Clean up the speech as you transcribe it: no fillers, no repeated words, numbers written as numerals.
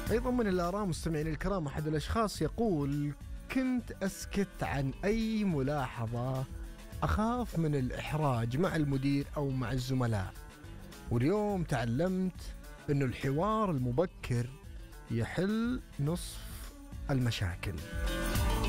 أيضا من الآراء مستمعين الكرام، أحد الأشخاص يقول: كنت أسكت عن أي ملاحظة أخاف من الإحراج مع المدير أو مع الزملاء، واليوم تعلمت أنه الحوار المبكر يحل نصف المشاكل.